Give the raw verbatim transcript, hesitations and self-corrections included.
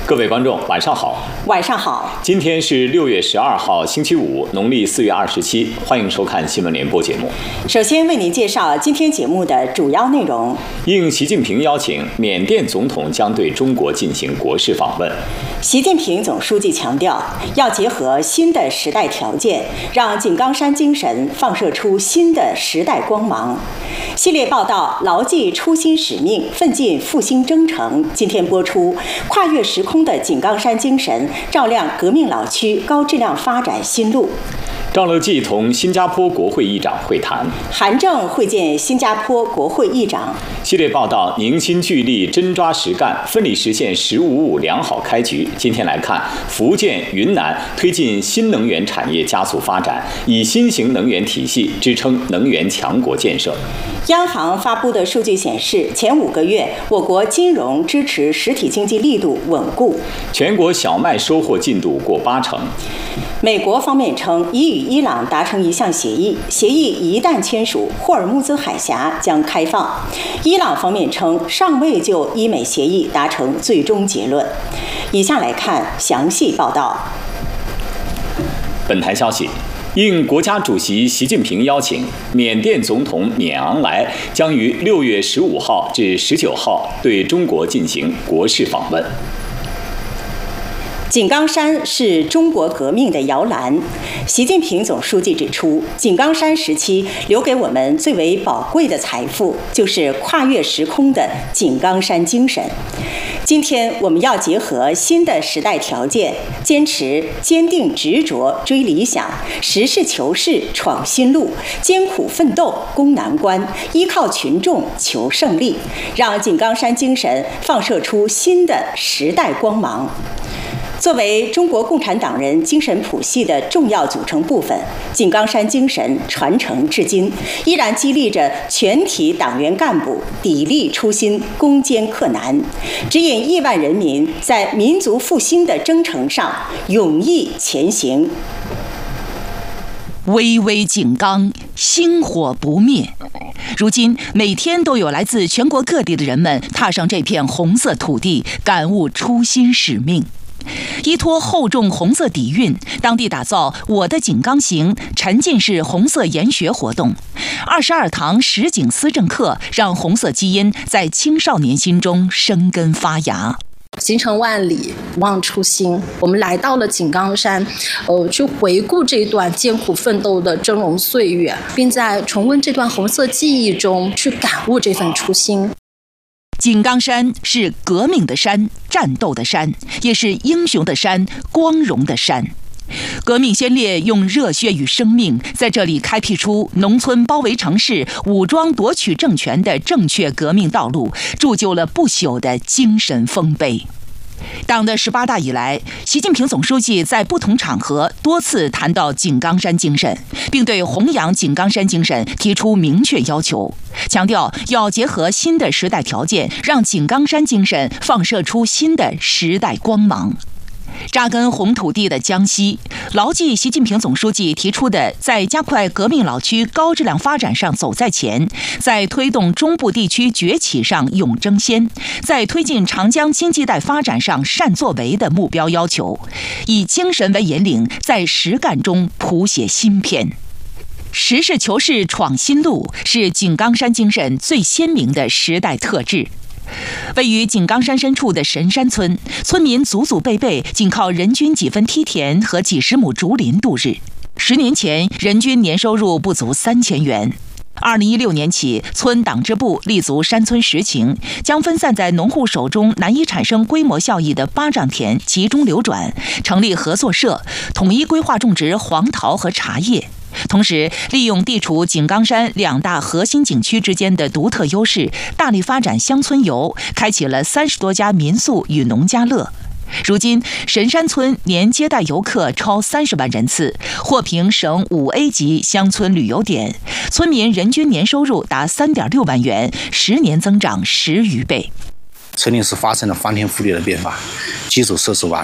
各位观众，晚上好。 晚上好。 今天是六月十二号，星期五，农历四月二十七。欢迎收看新闻联播节目。 首先为您介绍今天节目的主要内容。 应习近平邀请，缅甸总统将对中国进行国事访问。 习近平总书记强调，要结合新的时代条件，让井冈山精神放射出新的时代光芒。系列报道牢记初心使命，奋进复兴征程。今天播出，跨越时空的井冈山精神，照亮革命老区高质量发展新路。 赵乐际同新加坡国会议长会谈， 韩正会见新加坡国会议长。 系列报道凝心聚力，真抓实干，奋力实现“十五五”良好开局。今天来看，福建、云南推进新能源产业加速发展，以新型能源体系支撑能源强国建设。 央行发布的数据显示，前五个月我国金融支持实体经济力度稳固。 全国小麦收获进度过八成。 美国方面称，已与伊朗达成一项协议，协议一旦签署，霍尔木兹海峡将开放。伊朗方面称，尚未就伊美协议达成最终结论。以下来看详细报道。 本台消息，应国家主席习近平邀请，缅甸总统缅昂莱将于六月十五号至十九号对中国进行国事访问。 井冈山是中国革命的摇篮。习近平总书记指出，井冈山时期留给我们最为宝贵的财富，就是跨越时空的井冈山精神。今天我们要结合新的时代条件，坚持坚定执着追理想，实事求是闯新路，艰苦奋斗攻难关，依靠群众求胜利，让井冈山精神放射出新的时代光芒。作为中国共产党人精神谱系的重要组成部分，井冈山精神传承至今，依然激励着全体党员干部砥砺初心、攻坚克难，指引亿万人民在民族复兴的征程上勇毅前行。 巍巍井冈，星火不灭。如今，每天都有来自全国各地的人们踏上这片红色土地，感悟初心使命。依托厚重红色底蕴，当地打造“我的井冈行”沉浸式红色研学活动，二十二堂实景思政课，让红色基因在青少年心中生根发芽。 行程万里望初心，我们来到了井冈山，呃，去回顾这段艰苦奋斗的峥嵘岁月，并在重温这段红色记忆中去感悟这份初心。 井冈山是革命的山，战斗的山，也是英雄的山，光荣的山。革命先烈用热血与生命，在这里开辟出农村包围城市、武装夺取政权的正确革命道路，铸就了不朽的精神丰碑。党的十八大以来，习近平总书记在不同场合多次谈到井冈山精神，并对弘扬井冈山精神提出明确要求，强调要结合新的时代条件，让井冈山精神放射出新的时代光芒。扎根红土地的江西，牢记习近平总书记提出的在加快革命老区高质量发展上走在前，在推动中部地区崛起上勇争先，在推进长江经济带发展上善作为的目标要求，以精神为引领，在实干中谱写新篇。实事求是闯新路是井冈山精神最鲜明的时代特质。位于井冈山深处的神山村，村民祖祖辈辈仅靠人均几分梯田和几十亩竹林度日。十年前，人均年收入不足三千元。二零一六年起，村党支部立足山村实情，将分散在农户手中难以产生规模效益的巴掌田集中流转，成立合作社，统一规划种植黄桃和茶叶。同时，利用地处井冈山两大核心景区之间的独特优势，大力发展乡村游，开启了三十多家民宿与农家乐。如今，神山村年接待游客超三十万人次，获评省五 A 级乡村旅游点，村民人均年收入达三点六万元，十年增长十余倍。 村里是发生了翻天覆地的变化，基础设施完